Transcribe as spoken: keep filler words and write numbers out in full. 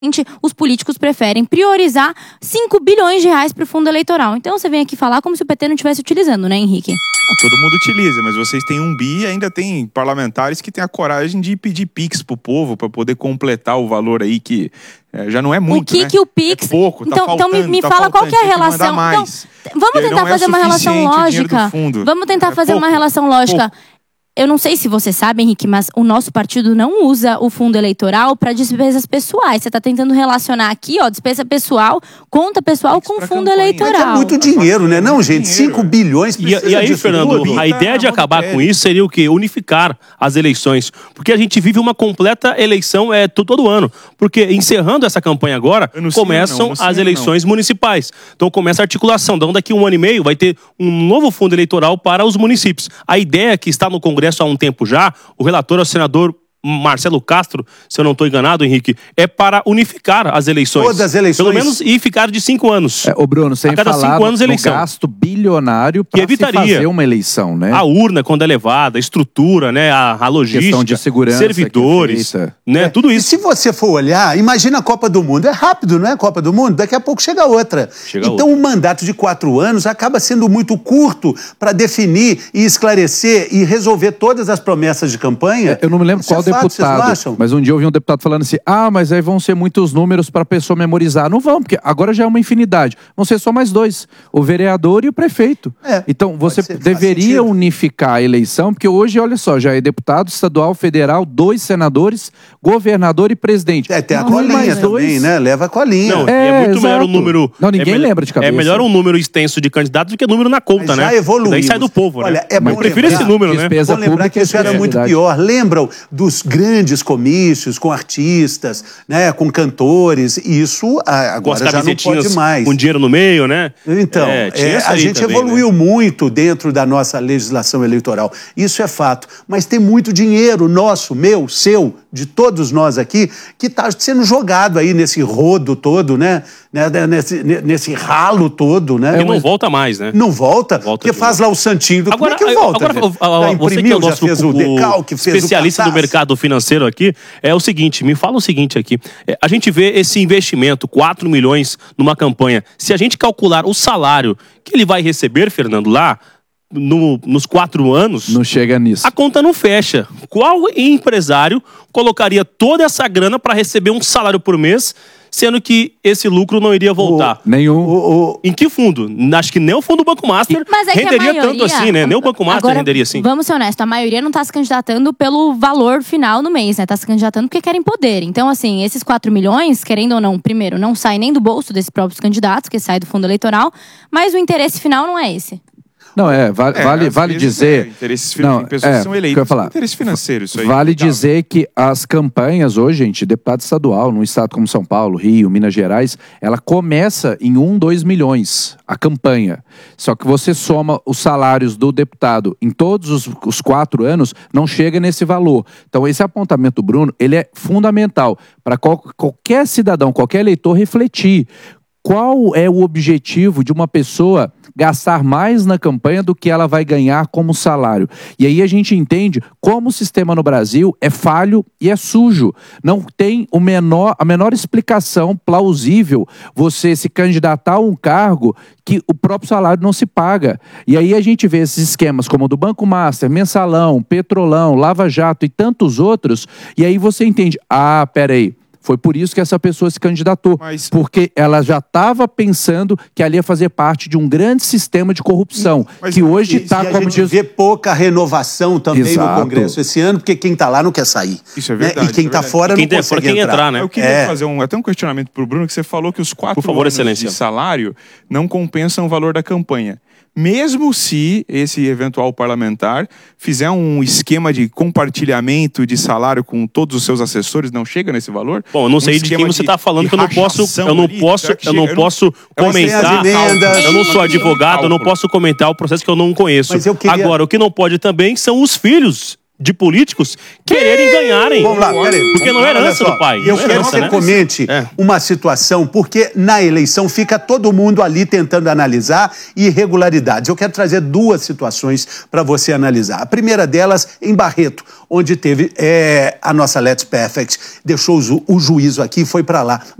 os políticos preferem priorizar cinco bilhões de reais para o fundo eleitoral. Então você vem aqui falar como se o P T não estivesse utilizando, né, Henrique? Todo mundo utiliza, mas vocês têm um bi e ainda tem parlamentares que têm a coragem de pedir Pix pro povo para poder completar o valor aí que é, já não é muito, O que né? que o Pix... É pouco, tá então, faltando, então me, me tá fala faltando, qual que é a tem que mandar relação... mais. Então, vamos tentar não é fazer uma relação suficiente o dinheiro do lógica. fundo. Vamos tentar É fazer pouco, uma relação lógica. pouco. Eu não sei se você sabe, Henrique, mas o nosso partido não usa o fundo eleitoral para despesas pessoais. Você está tentando relacionar aqui, ó, despesa pessoal, conta pessoal com fundo campanha. eleitoral. Mas é muito dinheiro, né? Não, gente, cinco bilhões E, precisa e aí, disso Fernando, tudo. a ideia de acabar com isso seria o quê? Unificar as eleições. Porque a gente vive uma completa eleição é, todo ano. Porque encerrando essa campanha agora, Eu não sei, começam não, não sei, as eleições municipais. Então começa a articulação. Então daqui a um ano e meio vai ter um novo fundo eleitoral para os municípios. A ideia que está no Congresso há um tempo já, o relator é o senador Marcelo Castro, se eu não estou enganado, Henrique, é para unificar as eleições. Todas as eleições. Pelo menos e ficar de cinco anos. É, ô Bruno, sem a cada falar cinco anos no, no eleição. gasto bilionário para se evitaria fazer uma eleição, né? A urna, quando é levada, a estrutura, né, a, a logística, Questão de segurança servidores, que é feita. né, É. tudo E isso. se você for olhar, imagina a Copa do Mundo. É rápido, não é a Copa do Mundo? Daqui a pouco chega outra. Chega então outra. o mandato de quatro anos acaba sendo muito curto para definir e esclarecer e resolver todas as promessas de campanha. Eu não me lembro Isso qual é fato, vocês não deputado, acham? mas um dia eu ouvi um deputado falando assim, ah, mas aí vão ser muitos números para a pessoa memorizar. Não vão, porque agora já é uma infinidade. Vão ser só mais dois, o vereador e o prefeito. É, então você ser, faz deveria sentido. unificar a eleição, porque hoje, olha só, já é deputado estadual, federal, dois senadores, governador e presidente. É, tem a Não, colinha mais também, dois. né? Leva a colinha. Não, É, é, muito exato. melhor um número... Não, ninguém é melhor- lembra de cabeça. É melhor um número extenso de candidatos do que número na conta, Mas né? já evoluímos. Daí sai do povo, Olha, né? é bom Eu prefiro lembrar- esse número, né? Despesa Vou lembrar pública que isso é era muito prioridade. pior. Lembram dos grandes comícios com artistas, né, com cantores? Isso ah, Com as agora já não camisetinhas pode mais. com dinheiro no meio, né? Então, É, tinha é, isso a aí gente também, evoluiu né? muito dentro da nossa legislação eleitoral. Isso é fato. Mas tem muito dinheiro nosso, meu, seu, de todos nós aqui, que está sendo jogado aí nesse rodo todo, né? Né, Nesse, nesse ralo todo, né? E não volta mais, né? Não volta, Volta porque de faz lá o santinho. Do... Agora, Como é que volta? agora gente? a- a- Já você que é imprimiu, o já nosso fez o o decalque, fez especialista o do cartaz? mercado financeiro aqui, é o seguinte, me fala o seguinte aqui, é, a gente vê esse investimento, quatro milhões numa campanha, se a gente calcular o salário que ele vai receber, Fernando, lá, no- nos quatro anos, Não chega nisso. a conta não fecha. Qual empresário colocaria toda essa grana para receber um salário por mês, sendo que esse lucro não iria voltar? Nenhum. O, o, Em que fundo? Acho que nem o fundo Banco Master Mas é que a renderia maioria... tanto assim, né? Nem o Banco Master Agora, renderia assim. Vamos ser honestos, a maioria não está se candidatando pelo valor final no mês, né? Está se candidatando porque querem poder. Então, assim, esses quatro milhões, querendo ou não, primeiro, não sai nem do bolso desses próprios candidatos, que sai do fundo eleitoral, mas o interesse final não é esse. Não, é, vale, É, vale, às vale vezes, dizer... é, interesses financeiros, pessoas que são o que eu ia eleitas falar. por interesse financeiro, isso aí. Vale Legal. dizer que as campanhas hoje, gente, deputado estadual, num estado como São Paulo, Rio, Minas Gerais, ela começa em um, dois milhões, a campanha. Só que você soma os salários do deputado em todos os, os quatro anos, não chega nesse valor. Então esse apontamento, Bruno, ele é fundamental para qual, qualquer cidadão, qualquer eleitor refletir. Qual é o objetivo de uma pessoa gastar mais na campanha do que ela vai ganhar como salário? E aí a gente entende como o sistema no Brasil é falho e é sujo. Não tem o menor, a menor explicação plausível você se candidatar a um cargo que o próprio salário não se paga. E aí a gente vê esses esquemas como o do Banco Master, Mensalão, Petrolão, Lava Jato e tantos outros, e aí você entende, ah, peraí, foi por isso que essa pessoa se candidatou. Mas- Porque ela já estava pensando que ali ia fazer parte de um grande sistema de corrupção. Mas- que hoje E, está, e a como gente diz... vê pouca renovação também Exato. no Congresso esse ano, porque quem está lá não quer sair. Isso é né? verdade, E quem isso é está verdade. fora Quem não der consegue fora, quem entrar. entrar, né? Eu queria É. fazer um, até um questionamento pro Bruno, que você falou que os quatro Por favor, anos excelência. de salário não compensam o valor da campanha. Mesmo se esse eventual parlamentar fizer um esquema de compartilhamento de salário com todos os seus assessores, não chega nesse valor? Bom, eu não Um sei de quem esquema você está falando, de que eu não posso, rachação eu não ali, posso, será que eu não chega? posso Eu não sei as comentar. emendas. Eu não sou advogado, eu não Cálculo. posso comentar o processo que eu não conheço. Mas eu queria- Agora, o que não pode também são os filhos de políticos quererem ganharem. Vamos lá, peraí. Porque não é Olha herança só, do pai. Eu Não é quero que herança, você né? comente É. uma situação, porque na eleição fica todo mundo ali tentando analisar irregularidades. Eu quero trazer duas situações para você analisar. A primeira delas em Barreto, onde teve é, a nossa Let's Perfect, deixou o, ju o juízo aqui e foi para lá.